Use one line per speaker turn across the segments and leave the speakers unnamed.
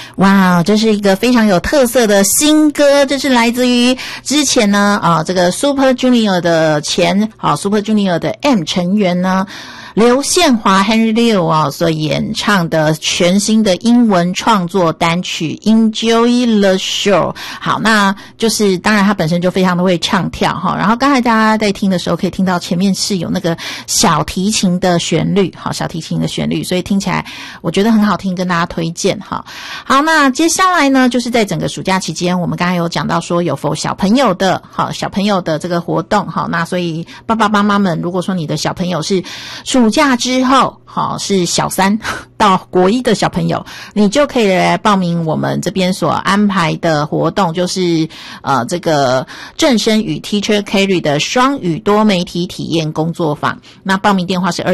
哇，这是一个非常有特色的新歌，这是来自于之前呢这个 Super Junior 的Super Junior 的 M 成员呢刘宪华 Henry Liu 所演唱的全新的英文创作单曲 Enjoy the Show。 好，那就是当然他本身就非常的会唱跳然后刚才大家在听的时候可以听到前面是有那个小提琴的旋律，小提琴的旋律，所以听起来我觉得很好听，跟大家推荐。好，那接下来呢就是在整个暑假期间，我们刚才有讲到说有否小朋友的这个活动，那所以爸爸妈妈们，如果说你的小朋友是暑假之后是小3到国1的小朋友，你就可以来报名我们这边所安排的活动，就是这个正声与 Teacher Carry 的双语多媒体体验工作坊。那报名电话是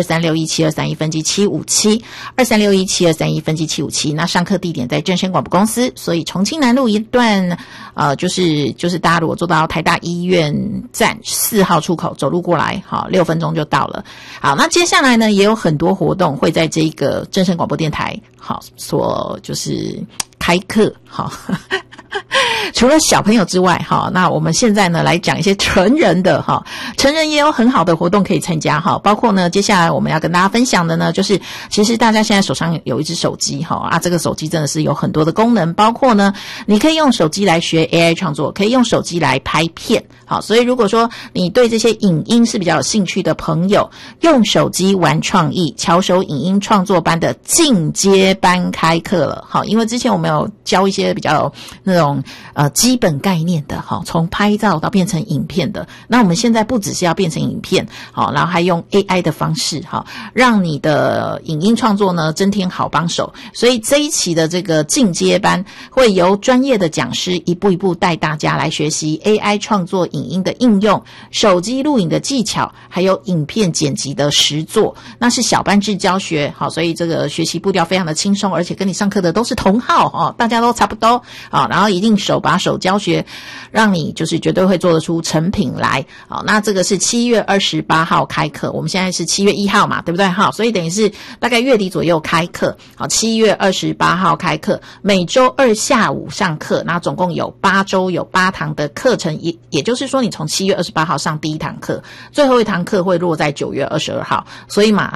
23617231-757 23617231-757。那上课地点在正声广播公司，所以重庆南路一段就是大家如果坐到台大医院站4号出口走路过来6分钟就到了。好，那接下来呢也有很多活动会在这个正声广播电台所就是开课除了小朋友之外那我们现在呢来讲一些成人的成人也有很好的活动可以参加包括呢接下来我们要跟大家分享的呢就是其实大家现在手上有一只手机这个手机真的是有很多的功能，包括呢你可以用手机来学 AI 创作，可以用手机来拍片。所以如果说你对这些影音是比较有兴趣的朋友，用手机玩创意巧手影音创作班的进阶班开课了。因为之前我们有教一些比较那种基本概念的从拍照到变成影片的，那我们现在不只是要变成影片然后还用 AI 的方式让你的影音创作呢增添好帮手。所以这一期的这个进阶班会由专业的讲师一步一步带大家来学习 AI 创作影音的应用，手机录影的技巧，还有影片剪辑的实作。那是小班制教学所以这个学习步调非常的轻松，而且跟你上课的都是同好大家都差不多然后一定手把手教学，让你就是绝对会做得出成品来。那这个是7月28号开课，我们现在是7月1号嘛，对不对所以等于是大概月底左右开课。7月28号开课，每周2下午上课，那总共有8周，有8堂的课程，也就是说你从7月28号上第一堂课，最后一堂课会落在9月22号，所以嘛